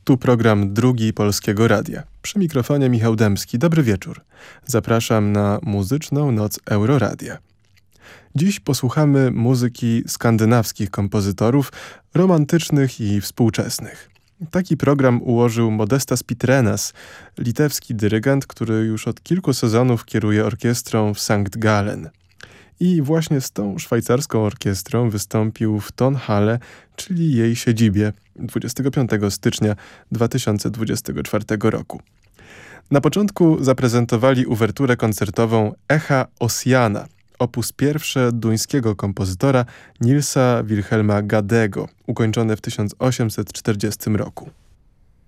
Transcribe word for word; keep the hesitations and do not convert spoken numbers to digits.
Tu program Drugi Polskiego Radia. Przy mikrofonie Michał Dębski. Dobry wieczór. Zapraszam na muzyczną noc Euroradia. Dziś posłuchamy muzyki skandynawskich kompozytorów, romantycznych i współczesnych. Taki program ułożył Modestas Pitrenas, litewski dyrygent, który już od kilku sezonów kieruje orkiestrą w Sankt Gallen. I właśnie z tą szwajcarską orkiestrą wystąpił w Tonhalle, czyli jej siedzibie, dwudziestego piątego stycznia dwa tysiące dwudziestego czwartego roku. Na początku zaprezentowali uwerturę koncertową Echa Ossiana, opus pierwsze duńskiego kompozytora Nilsa Wilhelma Gadego, ukończone w tysiąc osiemset czterdziestym roku.